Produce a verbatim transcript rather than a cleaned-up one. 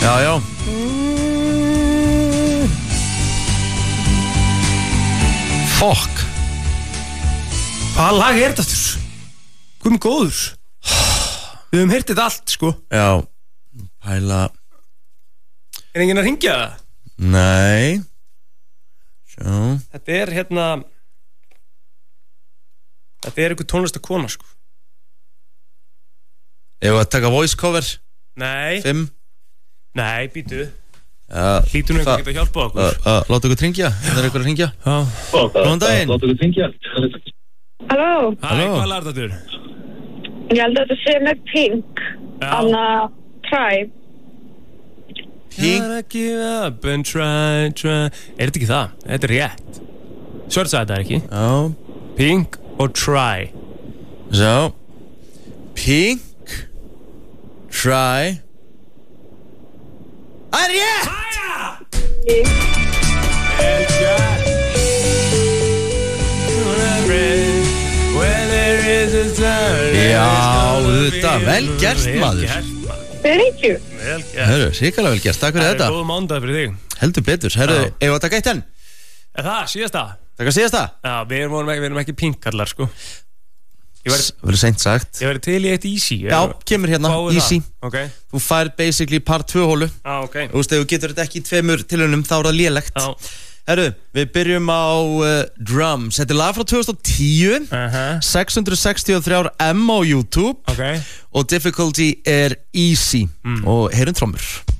Já, já mm. Fuck Hvaða lag er þetta aftur? Hvað er góður? Við höfum heyrt þetta allt, sko. Já, pæla Er enginn að hringja það? Nei Sjá Þetta er hérna Þetta er einhver tónlistakona, sko. Ef að taka voice cover Nei Fimm Nei, býtu Já, Hlýtur nú einhver geta hjálpað okkur uh, uh, Láta okkur hringja, það er einhver að hringja Já Góðan daginn Láta okkur hringja Halló, Hæ, Halló. hvað lar þetta þurr? ég held að þetta sé með Pink, Já. Anna Tribe. Pink Gotta give up and try, try Er þetta ekki það? Þetta er rétt Svört sagði þetta ekki Já, Pink og Try sjá Pink Try Það er rétt Já, þetta, vel gert, maður. Thank you. Vel gert Hörru, sikalega vel gert, takk fyrir Það er þetta góð mánudag fyrir þig Heldur betur, herru, Já. ef að taka eitt enn Er það, síðasta? Taka síðasta Já, við erum, við erum ekki Pink-kallar, sko Ég væri, Verður seint sagt ég væri til í eitt easy Já, kemur hérna, Fáum við easy það? Ok, Þú fær basically part tvö hólu já, ok Þú veist, ef þú getur þetta ekki í tveimur tilraunum þá er það lélegt Já, Herru, við byrjum á uh, drums Þetta er lag frá tvö þúsund og tíu uh sex hundruð sextíu og þrjú M á YouTube ok Og difficulty er easy Og heyrum trommur